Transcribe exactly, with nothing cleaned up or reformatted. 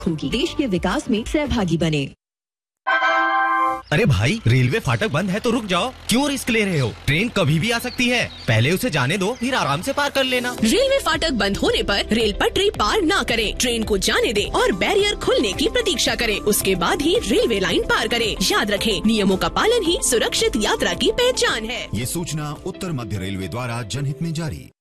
होगी। देश के विकास में सहभागी बने। अरे भाई, रेलवे फाटक बंद है तो रुक जाओ, क्यों रिस्क ले रहे हो? ट्रेन कभी भी आ सकती है, पहले उसे जाने दो, फिर आराम से पार कर लेना। रेलवे फाटक बंद होने पर रेल पटरी पार ना करें, ट्रेन को जाने दें और बैरियर खुलने की प्रतीक्षा करें, उसके बाद ही रेलवे लाइन पार करें। याद रखें, नियमों का पालन ही सुरक्षित यात्रा की पहचान है। ये सूचना उत्तर मध्य रेलवे द्वारा जनहित में जारी।